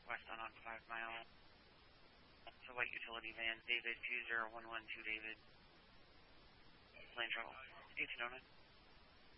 westbound on 5 Mile. It's a white utility van, David 20112 David. Lane trouble. 1809.